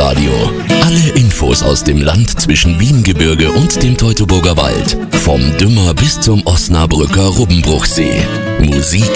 Live-Radio. Alle Infos aus dem Land zwischen Wiengebirge und dem Teutoburger Wald. Vom Dümmer bis zum Osnabrücker Rubbenbruchsee. Musik